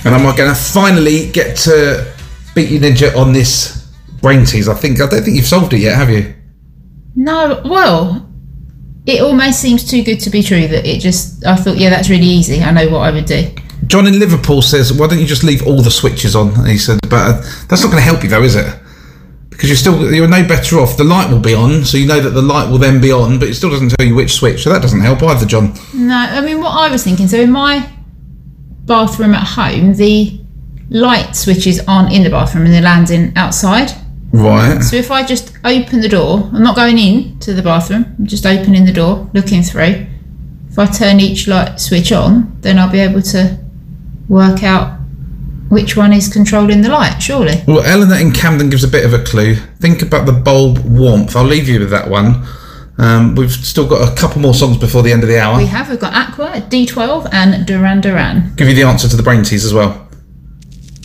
And am I going to finally get to beat you, Ninja, on this brain tease? I don't think you've solved it yet, have you? No, well, it almost seems too good to be true that I thought, yeah, that's really easy. I know what I would do. John in Liverpool says, why don't you just leave all the switches on? And he said, but that's not going to help you though, is it? Because you're no better off. The light will be on, so you know that the light will then be on, but it still doesn't tell you which switch, so that doesn't help either, John. No, I mean, what I was thinking, so in my bathroom at home, the light switches aren't in the bathroom and they're landing outside. Right. So if I just open the door, I'm not going in to the bathroom, I'm just opening the door, looking through. If I turn each light switch on, then I'll be able to work out which one is controlling the light, surely. Well, Eleanor in Camden gives a bit of a clue. Think about the bulb warmth. I'll leave you with that one. We've still got a couple more songs before the end of the hour. We've got Aqua, D12 and Duran Duran. Give you the answer to the brain tease as well.